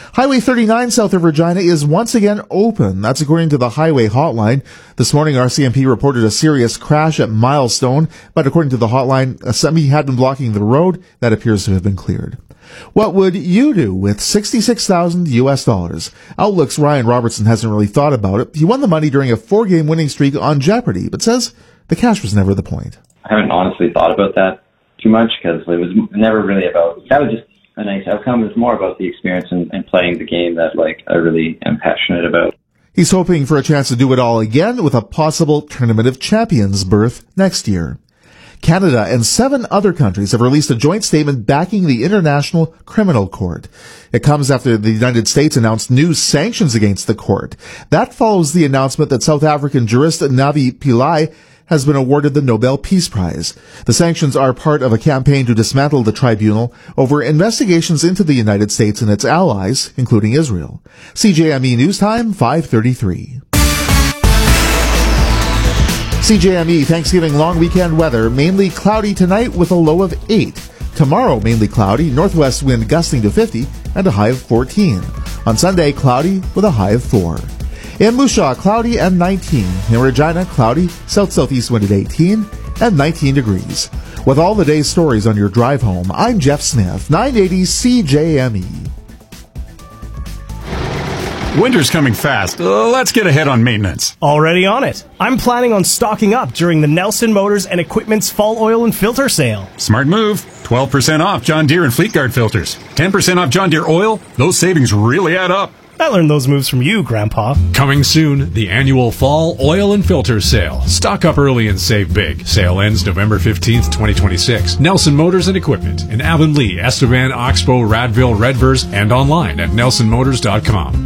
Highway 39 south of Regina is once again open. That's according to the highway hotline. This morning, RCMP reported a serious crash at Milestone, but according to the hotline, a semi had been blocking the road. That appears to have been cleared. What would you do with $66,000 US? Outlook's Ryan Robertson hasn't really thought about it. He won the money during a 4-game winning streak on Jeopardy, but says the cash was never the point. I haven't honestly thought about that too much because it was never really about, that was just a nice outcome. It was more about the experience and playing the game that I really am passionate about. He's hoping for a chance to do it all again with a possible Tournament of Champions berth next year. Canada and 7 other countries have released a joint statement backing the International Criminal Court. It comes after the United States announced new sanctions against the court. That follows the announcement that South African jurist Navi Pillay has been awarded the Nobel Peace Prize. The sanctions are part of a campaign to dismantle the tribunal over investigations into the United States and its allies, including Israel. CJME News Time, 5:33. CJME Thanksgiving long weekend weather, mainly cloudy tonight with a low of 8. Tomorrow, mainly cloudy, northwest wind gusting to 50 and a high of 14. On Sunday, cloudy with a high of 4. In Moose Jaw, cloudy and 19. In Regina, cloudy, south-southeast wind at 18 and 19 degrees. With all the day's stories on your drive home, I'm Jeff Smith, 980 CJME. Winter's coming fast. Let's get ahead on maintenance. Already on it. I'm planning on stocking up during the Nelson Motors and Equipment's fall oil and filter sale. Smart move. 12% off John Deere and Fleetguard filters. 10% off John Deere oil. Those savings really add up. I learned those moves from you, Grandpa. Coming soon, the annual Fall Oil and Filter Sale. Stock up early and save big. Sale ends November 15th, 2026. Nelson Motors and Equipment in Avonlea, Estevan, Oxbow, Radville, Redvers, and online at nelsonmotors.com.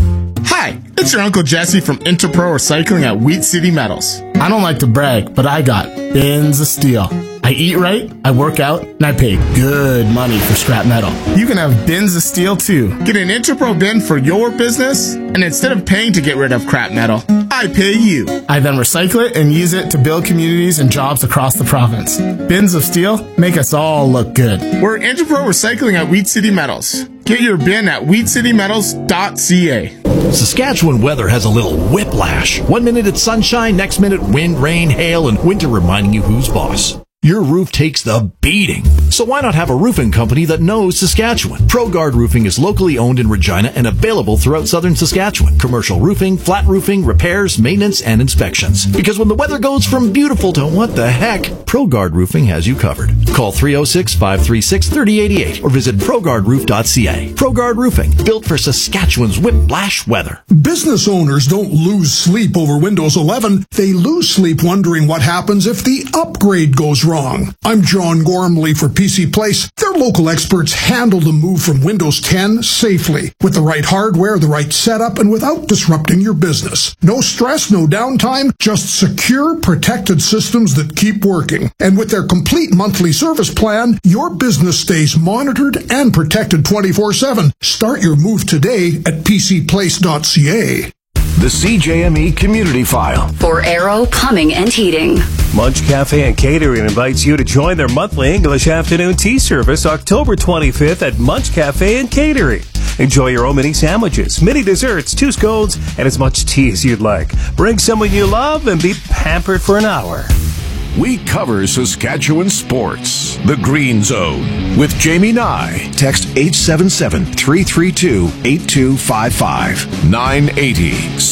Hi, it's your Uncle Jesse from Interpro Recycling at Wheat City Metals. I don't like to brag, but I got bins of steel. I eat right, I work out, and I pay good money for scrap metal. You can have bins of steel too. Get an Interpro bin for your business, and instead of paying to get rid of crap metal, I pay you. I then recycle it and use it to build communities and jobs across the province. Bins of steel make us all look good. We're Interpro Recycling at Wheat City Metals. Get your bin at wheatcitymetals.ca. Saskatchewan weather has a little whiplash. 1 minute it's sunshine, next minute wind, rain, hail, and winter reminding you who's boss. Your roof takes the beating. So why not have a roofing company that knows Saskatchewan? ProGuard Roofing is locally owned in Regina and available throughout southern Saskatchewan. Commercial roofing, flat roofing, repairs, maintenance, and inspections. Because when the weather goes from beautiful to what the heck, ProGuard Roofing has you covered. Call 306-536-3088 or visit ProGuardRoof.ca. ProGuard Roofing, built for Saskatchewan's whiplash weather. Business owners don't lose sleep over Windows 11. They lose sleep wondering what happens if the upgrade goes wrong. I'm John Gormley for PC Place. Their local experts handle the move from Windows 10 safely, with the right hardware, the right setup, and without disrupting your business. No stress, no downtime, just secure, protected systems that keep working. And with their complete monthly service plan, your business stays monitored and protected 24/7. Start your move today at pcplace.ca. The CJME Community File. For Aero Plumbing and Heating. Munch Cafe and Catering invites you to join their monthly English afternoon tea service October 25th at Munch Cafe and Catering. Enjoy your own mini sandwiches, mini desserts, 2 scones, and as much tea as you'd like. Bring someone you love and be pampered for an hour. We cover Saskatchewan sports. The Green Zone with Jamie Nye. Text 877-332-8255. 980